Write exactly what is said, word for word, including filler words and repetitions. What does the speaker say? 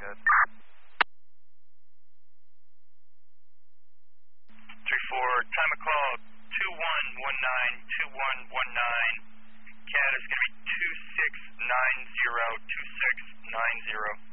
good. three four, time of call two one one nine, two one one nine. C A D is going to be two six nine zero, two six nine zero.